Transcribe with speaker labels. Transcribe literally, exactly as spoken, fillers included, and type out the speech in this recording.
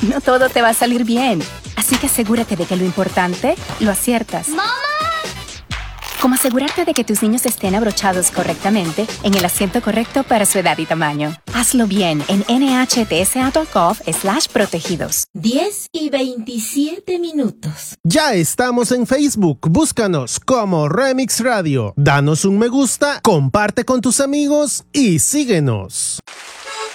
Speaker 1: no todo te va a salir bien. Así que asegúrate de que lo importante lo aciertas.
Speaker 2: ¡Mamá!
Speaker 1: Como asegurarte de que tus niños estén abrochados correctamente en el asiento correcto para su edad y tamaño. Hazlo bien en nhtsa.gov slash protegidos.
Speaker 3: diez y veintisiete minutos.
Speaker 4: Ya estamos en Facebook. Búscanos como Remix Radio. Danos un me gusta, comparte con tus amigos y síguenos.